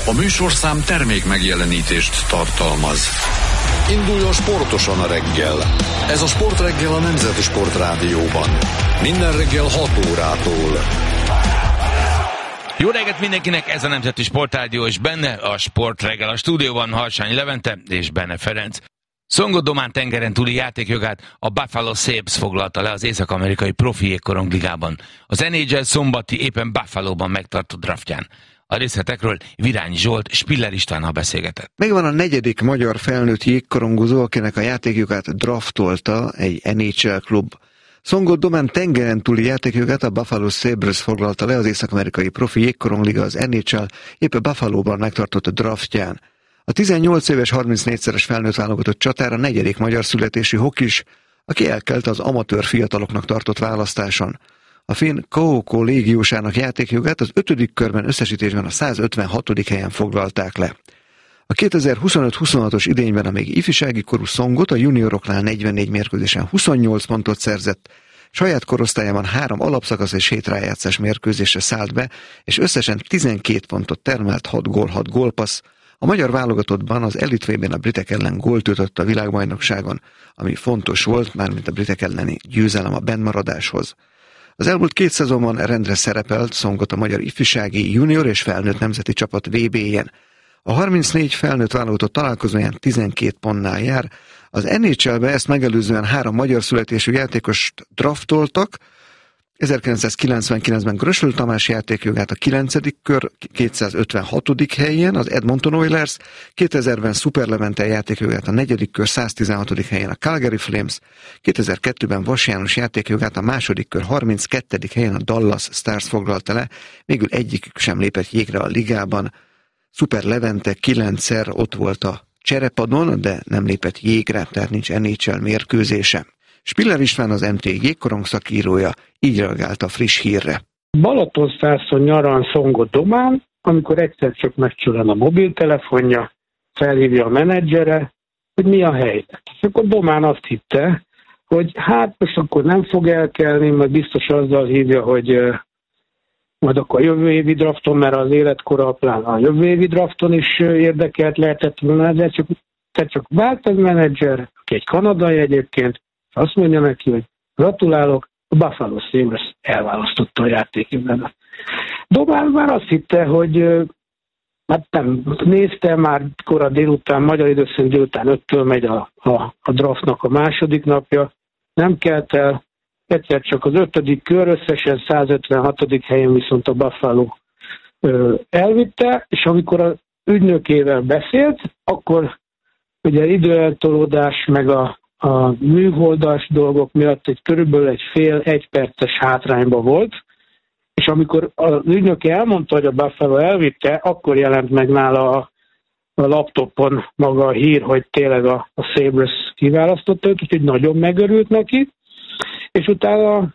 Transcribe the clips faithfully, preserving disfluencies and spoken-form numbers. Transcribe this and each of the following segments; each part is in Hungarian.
A műsorszám termék megjelenítést tartalmaz. Induljon sportosan a reggel. Ez a Sportreggel a Nemzeti Sportrádióban. Minden reggel hat órától. Jó reggelt mindenkinek, ez a Nemzeti Sportrádió, és benne a Sportreggel. A stúdióban Harsányi Levente és Benne Ferenc. Songo Domán tengeren túli játékjogát a Buffalo Sabres foglalta le az észak-amerikai profi jégkorongligában. Az en há el szombati éppen Buffalóban megtartott draftján. A részletekről Virányi Zsolt Spiller Istvánnal beszélgetett. Megvan a negyedik magyar felnőtt jégkorongozó, akinek a játékjogát draftolta egy en há el klub. Songo Domán tengeren túli játékjogát a Buffalo Sabres foglalta le az észak-amerikai profi jégkorongliga, az en há el éppen Buffalóban megtartott a draftján. A tizennyolc éves harmincnégyszeres felnőtt válogatott csatár a negyedik magyar születésű hokis, aki elkelt az amatőr fiataloknak tartott választáson. A finn ká o ká légiósának játékjogát az ötödik körben összesítésben a százötvenhatodik helyen foglalták le. A kétezer-huszonöt huszonhatos idényben a még ifjúsági korú Songot a junioroknál negyvennégy mérkőzésen huszonnyolc pontot szerzett, saját korosztályában három alapszakasz és hét rájátszás mérkőzésre szállt be, és összesen tizenkét pontot termelt, hat gól, hat gólpassz. A magyar válogatottban az Elite V-ben a britek ellen gólt ütött a világbajnokságon, ami fontos volt, mármint a britek elleni győzelem a bennmaradáshoz. Az elmúlt két szezonban rendre szerepelt Songot a magyar ifjúsági, junior és felnőtt nemzeti csapat vé bé-jén. A harmincnégy felnőtt válogatott találkozóján tizenkét pontnál jár. Az en há el-be ezt megelőzően három magyar születésű játékost draftoltak, ezerkilencszázkilencvenkilencben Grösöl Tamás játékjogát a kilencedik kör kétszázötvenhatodik helyen az Edmonton Oilers, kétezerben Super Levente játékjogát a negyedik kör száztizenhatodik helyen a Calgary Flames, kétezer-kettőben Vas János játékjogát a második kör harminckettedik helyen a Dallas Stars foglalta le, végül egyikük sem lépett jégre a ligában. Super Levente kilencszer ott volt a cserepadon, de nem lépett jégre, tehát nincs en há el mérkőzése. Spiller István, az em té jégkorong szakírója, így reagált a friss hírre. Balatonszárszon nyarán Songo Domán, amikor egyszer csak megcsörren a mobiltelefonja, felhívja a menedzsere, hogy mi a helyzet. És akkor Domán azt hitte, hogy hát most akkor nem fog elkelni, majd biztos azzal hívja, hogy uh, majd akkor a jövő évi drafton, mert az életkora plán a jövő évi drafton is érdekelt lehetett volna, de csak, csak vált az menedzser, aki egy kanadai egyébként, azt mondja neki, hogy gratulálok, a Buffalo Sabres elválasztotta a játékjogát. Domán már azt hitte, hogy hát nem nézte, már kora délután, magyar időszak délután öttől megy a, a, a draftnak a második napja, nem kelt el, egyszer csak az ötödik kör, összesen százötvenhatodik helyen viszont a Buffalo ö, elvitte, és amikor az ügynökével beszélt, akkor ugye időeltolódás meg a a műholdas dolgok miatt egy körülbelül egy fél, egy perces hátrányba volt, és amikor az ügynöke elmondta, hogy a Buffalo elvitte, akkor jelent meg nála a, a laptopon maga a hír, hogy tényleg a, a Sabres kiválasztotta őt, úgyhogy nagyon megörült neki, és utána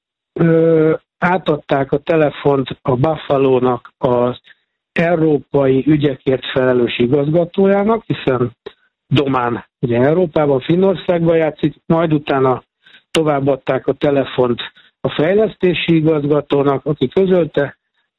ö, átadták a telefont a Buffalónak az európai ügyekért felelős igazgatójának, hiszen Domán ugye Európában, Finnországban játszik, majd utána továbbadták a telefont a fejlesztési igazgatónak, aki közölte,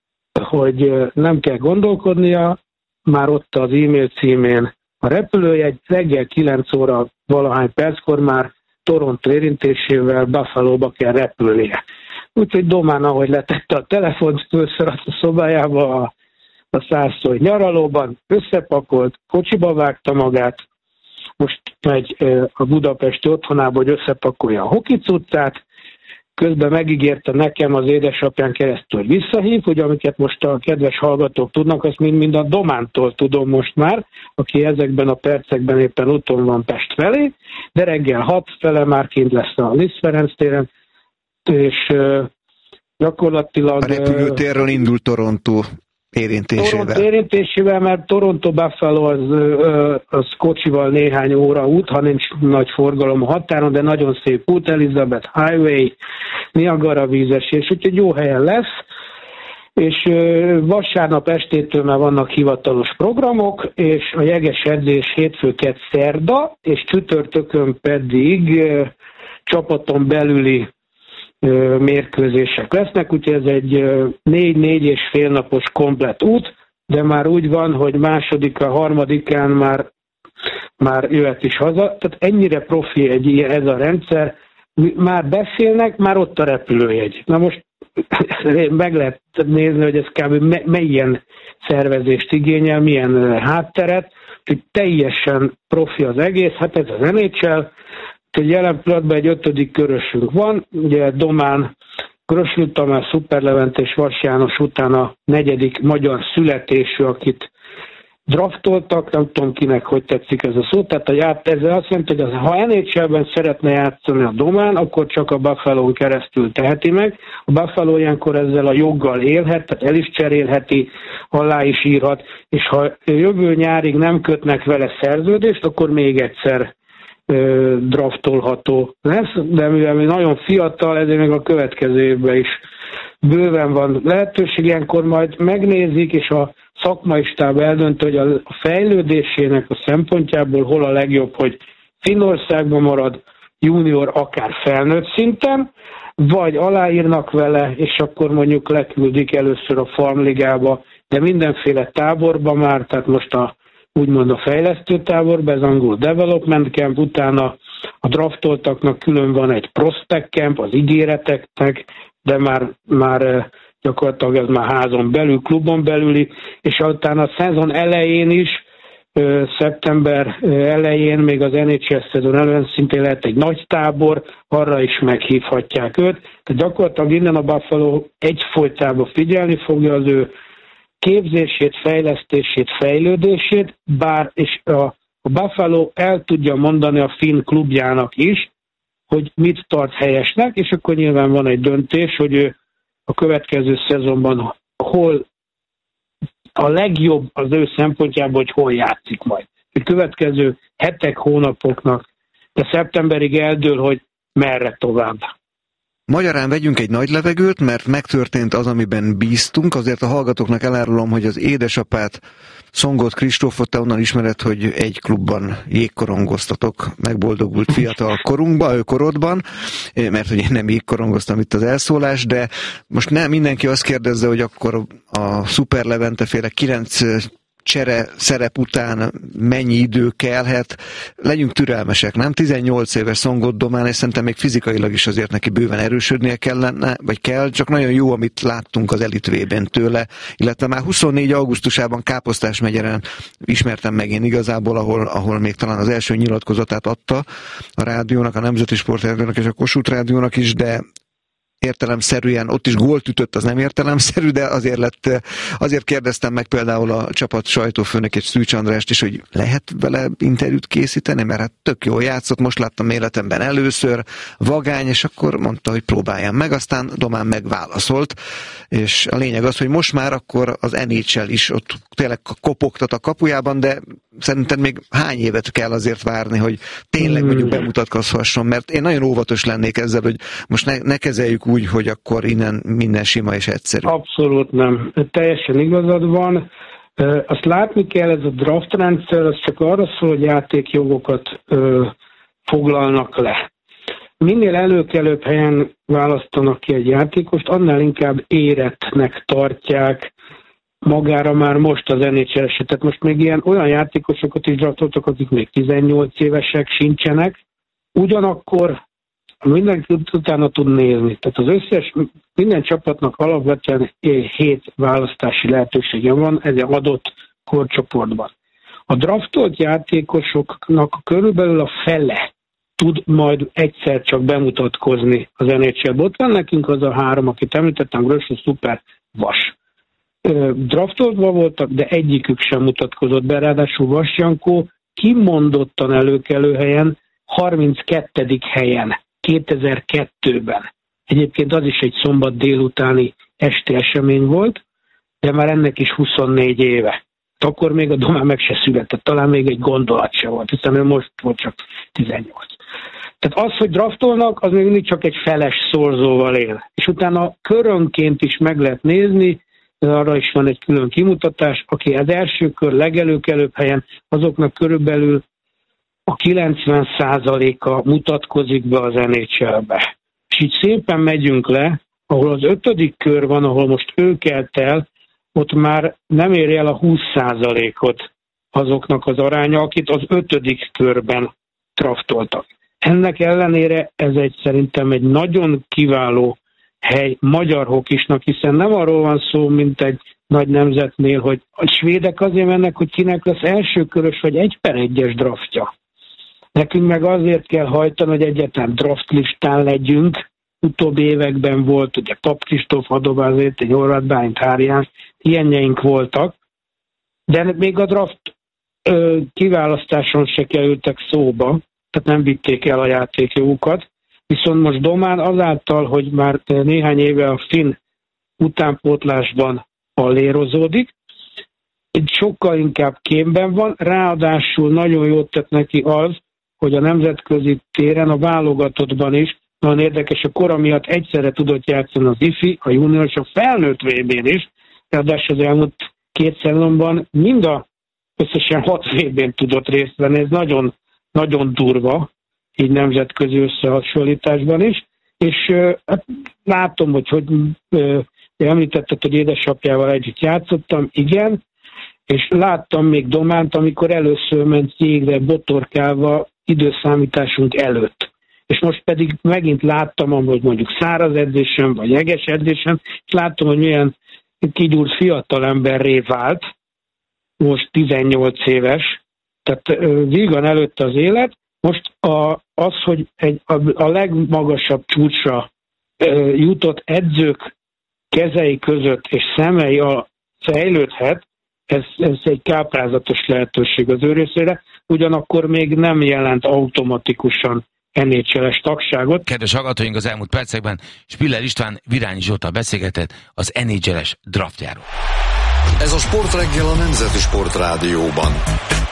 hogy nem kell gondolkodnia, már ott az e-mail címén a repülőjegy, reggel kilenc óra valahány perckor már Toronto érintésével Buffalóba kell repülnie. Úgyhogy Domán, ahogy letette a telefont, fölszaradt a szobájába a, a százszor nyaralóban, összepakolt, kocsiba vágta magát, most megy a budapesti otthonába, hogy összepakolja a hokicuccát, közben megígérte nekem az édesapján keresztül, hogy visszahív, hogy amiket most a kedves hallgatók tudnak, azt mind-mind a Domántól tudom most már, aki ezekben a percekben éppen úton van Pest felé, de reggel hat fele már kint lesz a Liszt Ferenc téren, és uh, gyakorlatilag... A repülőtérről indul Toronto érintésével. Toronto érintésével, mert Toronto Buffalo az, az kocsival néhány óra út, ha nincs nagy forgalom a határon, de nagyon szép út, Elizabeth Highway, Niagara vízesés, úgyhogy jó helyen lesz, és vasárnap estétől már vannak hivatalos programok, és a jeges edzés hétfőket szerda, és csütörtökön pedig csapaton belüli mérkőzések lesznek, úgyhogy ez egy négy-négy és fél napos komplett út, de már úgy van, hogy másodika, harmadikán már, már jöhet is haza. Tehát ennyire profi egy ilyen, ez a rendszer. Már beszélnek, már ott a repülőjegy. Na most meg lehet nézni, hogy ez kb. Milyen szervezést igényel, milyen hátteret, hogy teljesen profi az egész, hát ez az en há el. Hogy jelen pillanatban egy ötödik körösünk van, ugye Domán, Grösny Tamás, Szuper Levente és Vas János után a negyedik magyar születésű, akit draftoltak, nem tudom kinek, hogy tetszik ez a szó, tehát a ját, ezzel azt jelenti, hogy az, ha en há elben szeretne játszani a Domán, akkor csak a Buffalo-n keresztül teheti meg. A Buffalo ilyenkor ezzel a joggal élhet, tehát el is cserélheti, alá is írhat, és ha jövő nyárig nem kötnek vele szerződést, akkor még egyszer ö, draftolható lesz, de mivel mi nagyon fiatal, ezért még a következő évben is bőven van lehetőség, ilyenkor majd megnézik, és a szakmai stáb eldönt, hogy a fejlődésének a szempontjából hol a legjobb, hogy Finnországban marad junior, akár felnőtt szinten, vagy aláírnak vele, és akkor mondjuk leküldik először a farmligába, de mindenféle táborba már, tehát most a úgymond a fejlesztő táborba, ez angol development camp, utána a draftoltaknak külön van egy prospect camp, az ígéreteknek, de már, már gyakorlatilag ez már házon belül, klubon belüli, és utána a szezon elején is, szeptember elején, még az en há el szezon előtt szintén lehet egy nagy tábor, arra is meghívhatják őt. Tehát gyakorlatilag innen a Buffalo egyfolytában figyelni fogja az ő képzését, fejlesztését, fejlődését, bár és a, a Buffalo el tudja mondani a finn klubjának is, hogy mit tart helyesnek, és akkor nyilván van egy döntés, hogy ő a következő szezonban hol a legjobb az ő szempontjából, hogy hol játszik majd. A következő hetek, hónapoknak, de szeptemberig eldől, hogy merre tovább. Magyarán vegyünk egy nagy levegőt, mert megtörtént az, amiben bíztunk. Azért a hallgatóknak elárulom, hogy az édesapát, Szongoth Kristófot te onnan ismered, hogy egy klubban jégkorongoztatok megboldogult fiatal korunkban, ő korodban, mert hogy én nem jégkorongoztam itt az elszólás, de most nem mindenki azt kérdezze, hogy akkor a Szuper Levente féle kilenc csere szerep után mennyi idő kellhet. Legyünk türelmesek, nem? tizennyolc éves Szongoth Domán, és szerintem még fizikailag is azért neki bőven erősödnie kellene, vagy kell, csak nagyon jó, amit láttunk az Elite V-ben tőle, illetve már huszonnégy augusztusában Káposztás megyeren ismertem meg én igazából, ahol, ahol még talán az első nyilatkozatát adta a rádiónak, a Nemzeti Sportrádiónak és a Kossuth Rádiónak is, de értelemszerűen, ott is gólt ütött, az nem értelemszerű, de azért lett, azért kérdeztem meg például a csapat sajtófőnökét, Szűcs Andrást is, hogy lehet vele interjút készíteni, mert hát tök jól játszott, most láttam életemben először, vagány, és akkor mondta, hogy próbáljam meg, aztán Domán megválaszolt, és a lényeg az, hogy most már akkor az en há el is ott tényleg kopogtat a kapujában, de szerinted még hány évet kell azért várni, hogy tényleg mondjuk bemutatkozhasson, mert én nagyon óvatos lennék ezzel, hogy most ne, ne kezeljük úgy, hogy akkor innen minden sima és egyszerű. Abszolút nem. Teljesen igazad van. Azt látni kell, ez a draft rendszer, az csak arra szól, hogy játékjogokat ö, foglalnak le. Minél előkelőbb helyen választanak ki egy játékost, annál inkább érettnek tartják magára már most az en há el eset. Tehát most még ilyen olyan játékosokat is draftoltak, akik még tizennyolc évesek sincsenek. Ugyanakkor mindenki utána tud nézni. Tehát az összes, minden csapatnak alapvetően hét választási lehetősége van egy adott korcsoportban. A draftolt játékosoknak körülbelül a fele tud majd egyszer csak bemutatkozni az en há el-ben. Ott van nekünk az a három, akit említettem, Grösny, Szuper, Vas. Draftoltva voltak, de egyikük sem mutatkozott be, ráadásul Vas Jankó kimondottan előkelő helyen, harminckettedik helyen, kétezer-kettőben. Egyébként az is egy szombat délutáni esti esemény volt, de már ennek is huszonnégy éve. Akkor még a Domán meg se született, talán még egy gondolat se volt, hiszen ő most volt csak tizennyolc. Tehát az, hogy draftolnak, az még mindig csak egy feles szorzóval él. És utána körönként is meg lehet nézni, arra is van egy külön kimutatás, aki az első kör legelőkelőbb helyen, azoknak körülbelül a kilencven százaléka mutatkozik be az en há el-be. És így szépen megyünk le, ahol az ötödik kör van, ahol most ő kelt el, ott már nem éri el a húsz százalékot azoknak az aránya, akit az ötödik körben draftoltak. Ennek ellenére ez egy szerintem egy nagyon kiváló hely magyar hokisnak, hiszen nem arról van szó, mint egy nagy nemzetnél, hogy a svédek azért mennek, hogy kinek lesz elsőkörös vagy egy per egyes draftja. Nekünk meg azért kell hajtani, hogy egyáltalán draftlistán legyünk. Utóbbi években volt, ugye Pap Kristóf, Hadobázét, egy Horváth Bálint, Háriás, ilyenjeink voltak, de még a draft ö, kiválasztáson se kerültek szóba, tehát nem vitték el a játékjogukat. Viszont most Domán azáltal, hogy már néhány éve a finn utánpótlásban allérozódik, egy sokkal inkább kémben van, ráadásul nagyon jót tett neki az, hogy a nemzetközi téren, a válogatottban is nagyon érdekes, a kora miatt egyszerre tudott játszani az ifi, a junior és a felnőtt vé bén is, ráadásul az elmúlt két szezonban mind a összesen hat vé bén tudott részt venni, ez nagyon, nagyon durva, így nemzetközi összehasonlításban is, és hát látom, hogy, hogy említetted, hogy édesapjával együtt játszottam, igen, és láttam még Dománt, amikor először ment jégre botorkálva időszámításunk előtt. És most pedig megint láttam, hogy mondjuk száraz edzésen, vagy jeges edzésen, és láttam, hogy milyen kigyúrt fiatalemberré vált, most tizennyolc éves, tehát vígan előtt az élet. Most a, az, hogy egy, a, a legmagasabb csúcsra jutott edzők kezei között és szemei a fejlődhet, ez, ez egy káprázatos lehetőség az ő részére, ugyanakkor még nem jelent automatikusan en há el-es tagságot. Kedves hallgatóink, az elmúlt percekben Spiller István Virányi Zsolttal beszélgetett az en há el-es draftjáról. Ez a Sportreggel a Nemzeti Sportrádióban.